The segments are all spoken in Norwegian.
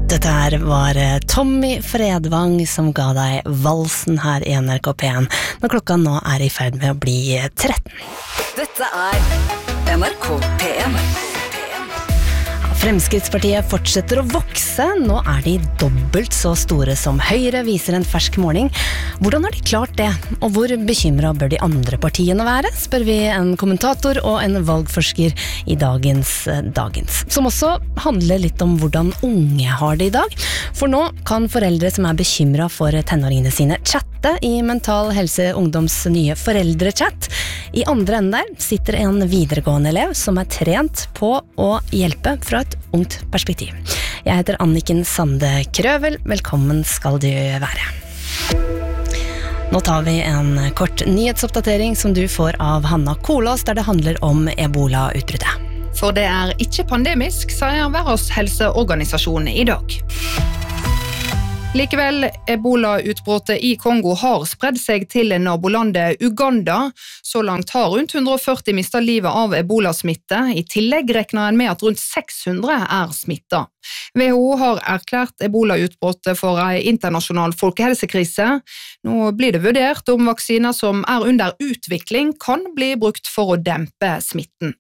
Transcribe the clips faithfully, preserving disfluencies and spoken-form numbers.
Dette her var Tommy Fredvang som ga deg valsen her i N R K P en, når klokka nå er i ferd med å bli tretten. Dette er N R K P en. Fremskrittspartiet fortsetter å vokse. Nå er de dobbelt så store som Høyre, viser en fersk måling. Hvordan har de klart det? Og hvor bekymret bør de andre partiene være? Spør vi en kommentator og en valgforsker i dagens Dagens. Som også handler litt om hvordan unge har det i dag. For nå kan foreldre som er bekymret for tenåringene sine chatte i Mental Helse Ungdoms nye foreldrechat. I andre enden der sitter en videregående elev som er trent på å hjelpe fra et ungt perspektiv. Jeg heter Anniken Sande Krøvel. Velkommen skal du være. Nå tar vi en kort nyhetsoppdatering som du får av Hanna Kolås, der det handler om ebola-utbruddet. For det er ikke pandemisk, sier Verdens helseorganisasjon i dag. Likevel, ebola-utbruddet i Kongo har spredd seg til nabolandet Uganda. Så langt har rundt hundre og førti mistet livet av ebola-smitte. I tillegg regner en med at rundt seks hundre er smittet. W H O har erklært ebola-utbruddet for en internasjonal folkehelsekrise. Nå blir det vurdert om vaksiner som er under utvikling kan bli brukt for å dempe smitten.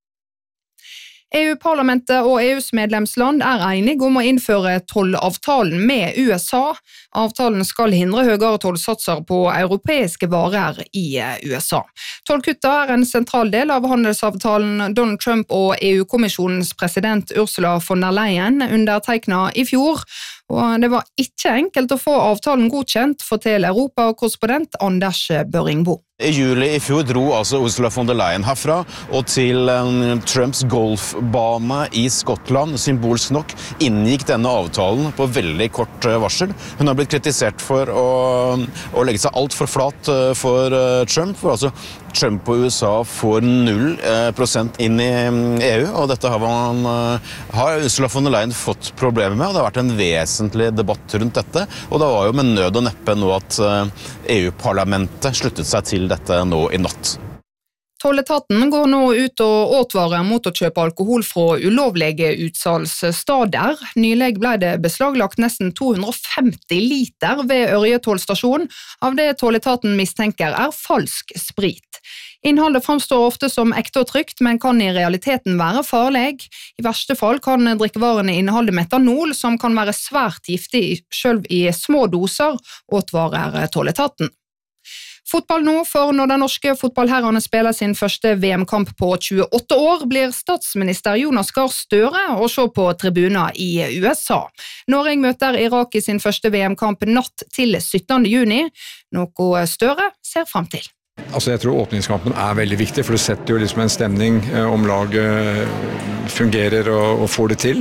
E U-parlamentet og E U's medlemsland er enige om å innføre tollavtalen med U S A. Avtalen skal hindre høyere tollsatser på europeiske varer i U S A. Tollkutta er en sentral del av handelsavtalen Donald Trump og E U-kommisjonens president Ursula von der Leyen undertegnet i fjor. Og det var ikke enkelt å få avtalen godkjent, forteller Europa-korrespondent Anders Børingbo. I juli i fjor dro altså Ursula von der Leyen herfra og til um, Trumps golfbane i Skottland. Symbolsk nok inngikk denne avtalen på veldig kort uh, varsel. Hun har blitt kritisert for å, å legge seg alt for flat uh, for uh, Trump. For altså Trump og U S A får null prosent inn i E U, og dette har, man, uh, har Ursula von der Leyen fått problemer med, og det har vært en vesentlig debatt rundt dette. Og det var jo med nød og neppe nå at uh, E U-parlamentet sluttet seg til dette nå i natt. Tolletaten går nå ut og advarer mot å kjøpe alkohol fra ulovlige utsalgssteder. Nylig ble det beslaglagt nesten to hundre og femti liter ved Ørje tollstasjon av det tolletaten mistenker er falsk sprit. Innholdet framstår ofte som ekte og trygt, men kan i realiteten være farlig. I verste fall kan drikkevarene inneholde metanol, som kan være svært giftig selv i små doser, advarer tolletaten. Fotball nå, for når den norske fotballherrene spiller sin første V M-kamp på tjueåtte år, blir statsminister Jonas Gahr Støre å se på tribuner i U S A. Norge møter Irak i sin første V M-kamp natt til syttende juni, noe Støre ser frem til. Altså jeg tror åpningskampen er veldig viktig, for det setter jo liksom en stemning om laget fungerer og, og får det til.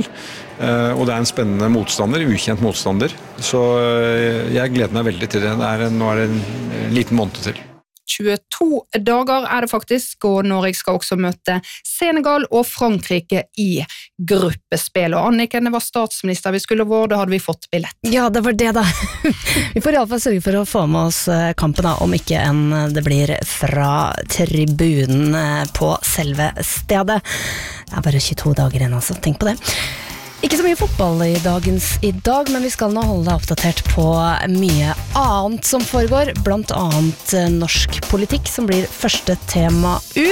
Og det er en spennende motstander, ukjent motstander. Så jeg gleder meg veldig til det. det er en, nå er det en liten måned til. tjueto dager er det faktisk, og Norge skal også møte Senegal og Frankrike i gruppespill. Og Anniken, det var statsminister vi skulle være, da hadde vi fått billett. Ja, det var det da. Vi får i alle fall sørge for å få med oss kampen da, om ikke enn det blir fra tribunen på selve stedet. Det er bare tjueto dager igjen, altså. Tenk på det. Ikke så mye fotball i dagens i dag, men vi skal nå holde deg oppdatert på mye annet som foregår, blant annet norsk politikk, som blir første tema ut.